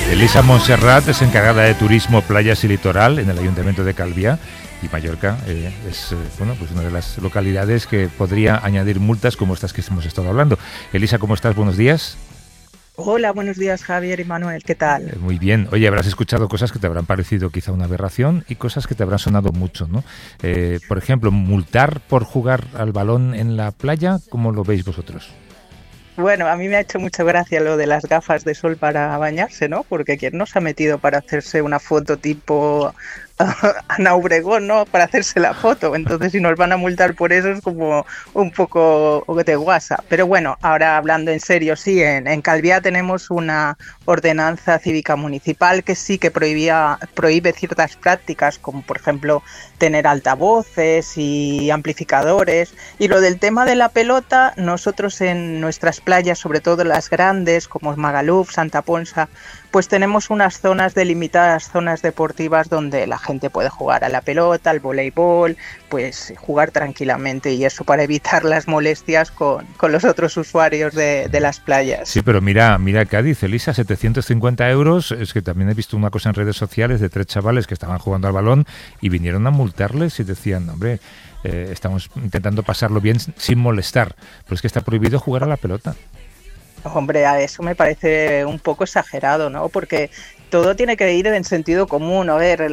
Elisa Montserrat es encargada de turismo, playas y litoral en el Ayuntamiento de Calviá, y Mallorca es pues una de las localidades que podría añadir multas como estas que hemos estado hablando. Elisa, ¿cómo estás? Buenos días. Hola, buenos días, Javier y Manuel, ¿qué tal? Muy bien. Oye, habrás escuchado cosas que te habrán parecido quizá una aberración y cosas que te habrán sonado mucho, ¿no? Por ejemplo, multar por jugar al balón en la playa, ¿cómo lo veis vosotros? Bueno, a mí me ha hecho mucha gracia lo de las gafas de sol para bañarse, ¿no? Porque ¿quién nos ha metido para hacerse una foto tipo Ana Obregón, ¿no? Para hacerse la foto. Entonces, si nos van a multar por eso es como un poco de guasa. Pero bueno, ahora hablando en serio, sí, en Calviá tenemos una ordenanza cívica municipal que sí que prohíbe ciertas prácticas, como por ejemplo tener altavoces y amplificadores. Y lo del tema de la pelota, nosotros en nuestras playas, sobre todo las grandes, como Magaluf, Santa Ponsa, pues tenemos unas zonas delimitadas, zonas deportivas donde la gente puede jugar a la pelota, al voleibol, pues jugar tranquilamente, y eso para evitar las molestias con los otros usuarios de las playas. Sí, pero mira Cádiz, Elisa, 750 euros, es que también he visto una cosa en redes sociales de 3 chavales que estaban jugando al balón y vinieron a multarles y decían, hombre, estamos intentando pasarlo bien sin molestar, pero es que está prohibido jugar a la pelota. Hombre, a eso me parece un poco exagerado, ¿no? Porque todo tiene que ir en sentido común. A ver,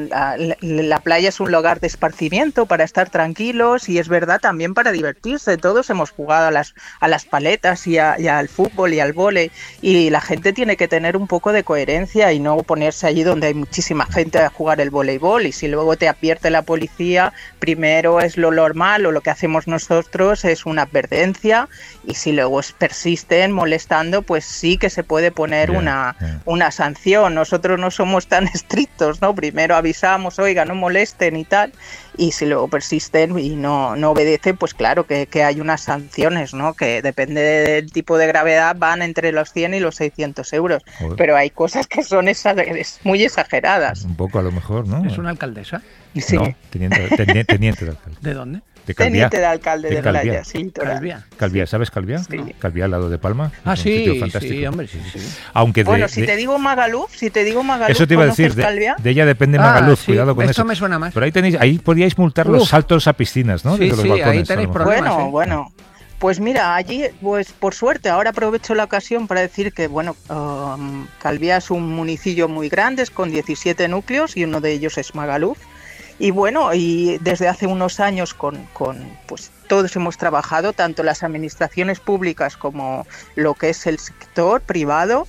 la playa es un lugar de esparcimiento para estar tranquilos, y es verdad también para divertirse. Todos hemos jugado a las paletas y al fútbol y al vóley, y la gente tiene que tener un poco de coherencia y no ponerse allí donde hay muchísima gente a jugar el voleibol, y si luego te advierte la policía, primero es lo normal, o lo que hacemos nosotros es una advertencia, y si luego persisten molestando, pues sí que se puede poner una sanción. Nosotros no somos tan estrictos, ¿no? Primero avisamos, oiga, no molesten y tal, y si luego persisten y no obedecen, pues claro que hay unas sanciones, ¿no? Que depende del tipo de gravedad, van entre los 100 y los 600 euros. Joder. Pero hay cosas que son muy exageradas. Un poco a lo mejor, ¿no? ¿Es una alcaldesa? Sí. No, teniente de alcalde. ¿De dónde? De Calviá. Teniente de alcalde de playa, sí. Calviá, ¿sabes Calviá? Sí. Calviá al lado de Palma. Ah, sí, fantástico. Hombre, sí. Aunque bueno, si te digo Magaluf, eso te iba a decir, de ella depende Magaluf, sí, cuidado con eso. Esto me suena más. Pero ahí podíais multar los saltos a piscinas, ¿no? Sí, desde los balcones, ahí tenéis problemas. Bueno. Pues mira, allí, pues por suerte, ahora aprovecho la ocasión para decir que, bueno, Calviá es un municipio muy grande, con 17 núcleos, y uno de ellos es Magaluf. Y bueno, y desde hace unos años pues todos hemos trabajado, tanto las administraciones públicas como lo que es el sector privado,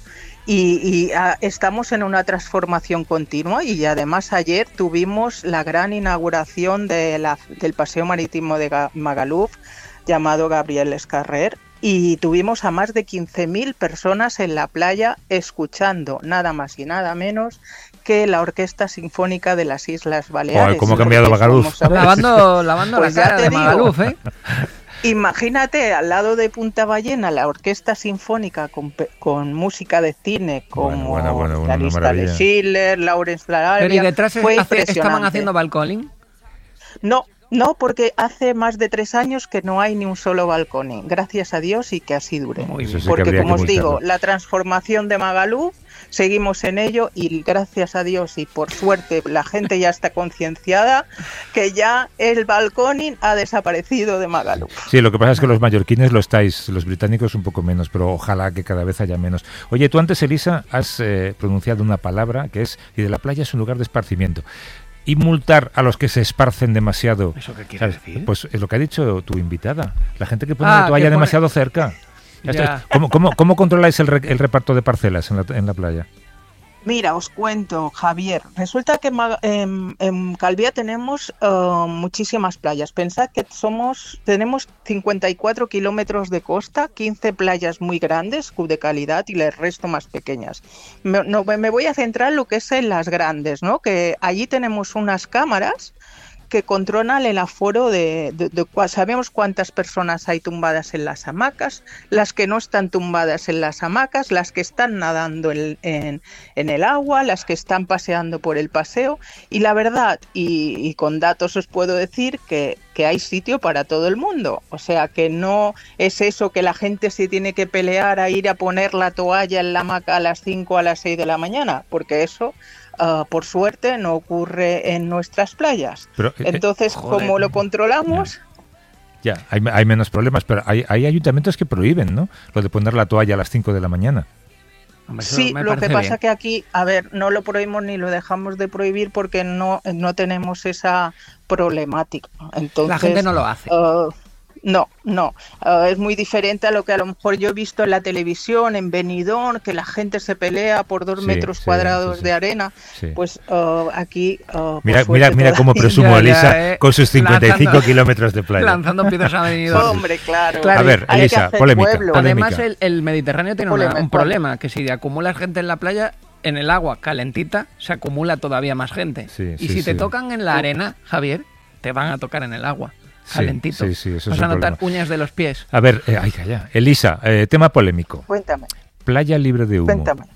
y estamos en una transformación continua, y además ayer tuvimos la gran inauguración del paseo marítimo de Magaluf, llamado Gabriel Escarrer, y tuvimos a más de 15.000 personas en la playa escuchando nada más y nada menos que la Orquesta Sinfónica de las Islas Baleares. ¿Cómo ha cambiado Magaluf? Lavando pues la cara de Magaluf, ¿eh? Imagínate, al lado de Punta Ballena, la Orquesta Sinfónica con música de cine, como la lista de Schiller, Lawrence de Arabia. Pero ¿y detrás fue impresionante. estaban haciendo balconing? No, porque hace más de 3 años que no hay ni un solo balcón. Gracias a Dios, y que así dure. Porque, como os digo, la transformación de Magaluf, seguimos en ello, y gracias a Dios y por suerte la gente ya está concienciada que ya el balconing ha desaparecido de Magaluf. Sí, lo que pasa es que los mallorquines lo estáis, los británicos un poco menos, pero ojalá que cada vez haya menos. Oye, tú antes, Elisa, has pronunciado una palabra que es, y de la playa es un lugar de esparcimiento. Y multar a los que se esparcen demasiado. ¿Eso qué quiere decir? Pues es lo que ha dicho tu invitada. La gente que pone la toalla demasiado cerca. ¿Cómo controláis el reparto de parcelas en la playa? Mira, os cuento, Javier. Resulta que en Calviá tenemos muchísimas playas. Pensad que tenemos 54 kilómetros de costa, 15 playas muy grandes, de calidad, y el resto más pequeñas. Me voy a centrar en lo que es en las grandes, ¿no? Que allí tenemos unas cámaras que controlan el aforo sabemos cuántas personas hay tumbadas en las hamacas, las que no están tumbadas en las hamacas, las que están nadando en el agua, las que están paseando por el paseo, y la verdad, y con datos os puedo decir que hay sitio para todo el mundo. O sea, que no es eso que la gente se tiene que pelear a ir a poner la toalla en la hamaca a las 5 o a las 6 de la mañana, porque eso, por suerte, no ocurre en nuestras playas. Pero, entonces, ¿cómo lo controlamos? Ya, hay menos problemas, pero hay ayuntamientos que prohíben, ¿no? Lo de poner la toalla a las 5 de la mañana. Hombre, sí, lo que pasa que aquí, a ver, no lo prohibimos ni lo dejamos de prohibir porque no tenemos esa problemática. Entonces, la gente no lo hace. No, es muy diferente a lo que a lo mejor yo he visto en la televisión, en Benidorm, que la gente se pelea por 2 metros cuadrados de arena. Sí. Pues aquí... Mira cómo presumo Elisa con sus 55 kilómetros de playa. Lanzando piedras a Benidorm. Hombre, claro. A ver, Elisa, polémica. Además, el Mediterráneo tiene un problema, que si acumulas gente en la playa, en el agua calentita, se acumula todavía más gente. Y si te tocan en la arena, Javier, te van a tocar en el agua. Calentito. Sí, eso vas es a notar problema. Uñas de los pies. A ver, calla. Elisa, tema polémico. Cuéntame. Playa libre de humo. Cuéntame.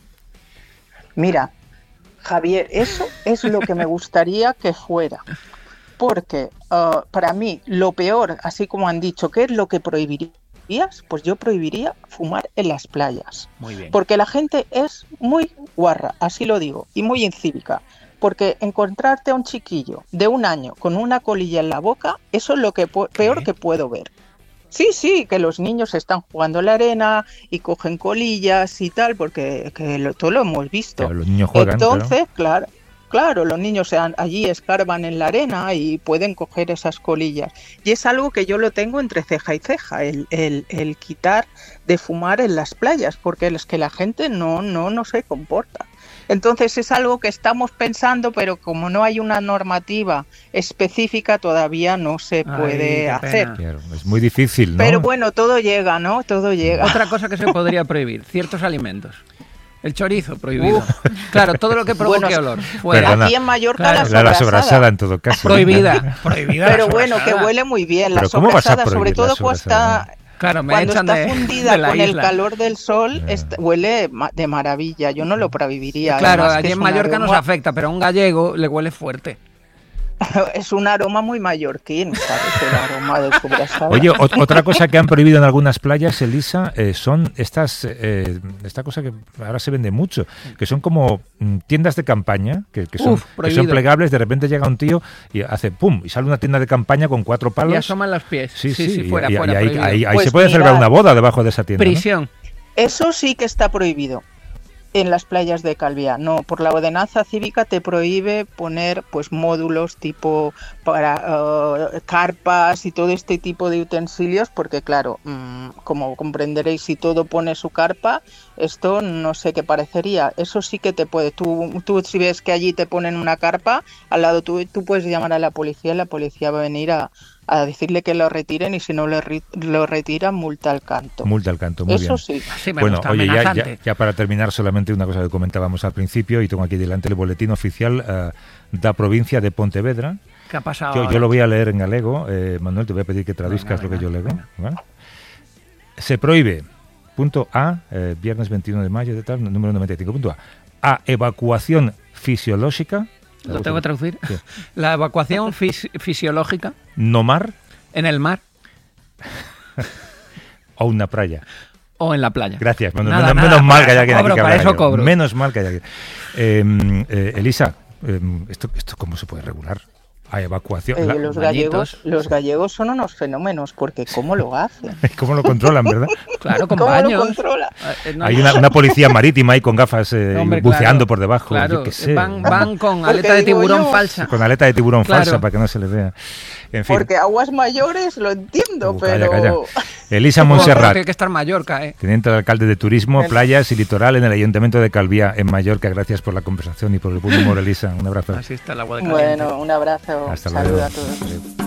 Mira, Javier, eso es lo que me gustaría que fuera. Porque para mí lo peor, así como han dicho, ¿qué es lo que prohibirías? Pues yo prohibiría fumar en las playas. Muy bien. Porque la gente es muy guarra, así lo digo, y muy incívica. Porque encontrarte a un chiquillo de 1 año con una colilla en la boca, eso es lo que peor que puedo ver. Sí, que los niños están jugando en la arena y cogen colillas y tal, porque todo lo hemos visto. Claro, los niños juegan. Entonces, claro, los niños allí escarban en la arena y pueden coger esas colillas. Y es algo que yo lo tengo entre ceja y ceja, el quitar de fumar en las playas, porque es que la gente no se comporta. Entonces es algo que estamos pensando, pero como no hay una normativa específica, todavía no se puede hacer. Claro, es muy difícil, ¿no? Pero bueno, todo llega, ¿no? Todo llega. Otra cosa que se podría prohibir, ciertos alimentos. El chorizo, prohibido. Claro, todo lo que provoque olor. Fuera. Aquí en Mallorca la sobrasada en todo caso. Prohibida. Pero bueno, que huele muy bien. La sobrasada, sobre todo cuesta... Claro, cuando está fundida con el calor del sol, huele de maravilla. Yo no lo prohibiría. Claro, allí en Mallorca nos afecta, pero a un gallego le huele fuerte. Es un aroma muy mallorquín, ¿sabes? El aroma de sobrasada. Oye, otra cosa que han prohibido en algunas playas, Elisa, son esta cosa que ahora se vende mucho, que son como tiendas de campaña, que son plegables. De repente llega un tío y hace pum, y sale una tienda de campaña con 4 palos. Y asoman los pies. Sí, fuera. Y ahí pues se puede celebrar una boda debajo de esa tienda. Prisión. ¿No? Eso sí que está prohibido. En las playas de Calviá, no, por la ordenanza cívica te prohíbe poner pues módulos tipo para carpas y todo este tipo de utensilios, porque claro, como comprenderéis, si todo pone su carpa, esto no sé qué parecería. Eso sí que te puede, tú si ves que allí te ponen una carpa, al lado tú puedes llamar a la policía y la policía va a venir a decirle que lo retiren, y si no lo retiran, multa al canto. Multa al canto, muy bien. Eso sí. Bueno, oye, ya para terminar, solamente una cosa que comentábamos al principio, y tengo aquí delante el boletín oficial da provincia de Pontevedra. ¿Qué ha pasado? Yo lo voy a leer en galego. Manuel, te voy a pedir que traduzcas lo que yo leo. ¿Vale? Se prohíbe, punto A, viernes 21 de mayo, de tal, número 95, punto A, evacuación fisiológica. ¿Lo tengo que traducir? Sí. La evacuación fisiológica. No mar. En el mar. O una playa. O en la playa. Gracias. Menos mal que haya que cobro, para eso cobro. Menos mal que haya que... Elisa, ¿esto cómo se puede regular? A evacuación. Los gallegos son unos fenómenos, porque ¿cómo lo hacen? ¿Cómo lo controlan, verdad? Claro, con ¿Cómo baños. lo controla? Hay una policía marítima ahí con gafas buceando por debajo. Claro, yo qué sé. van con aleta de tiburón falsa. Con aleta de tiburón falsa para que no se les vea. En fin. Porque aguas mayores lo entiendo, pero... Calla. Elisa Montserrat. Tiene que estar Mallorca, Teniente de alcalde de Turismo, Playas y Litoral en el Ayuntamiento de Calviá, en Mallorca. Gracias por la conversación y por el buen humor, Elisa. Un abrazo. Así está el agua de caliente. Bueno, un abrazo. Hasta Saludos luego. a todos.